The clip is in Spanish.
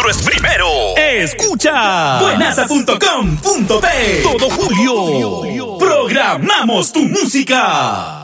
otro es primero. Escucha buenaza.com.p. Todo julio programamos tu música.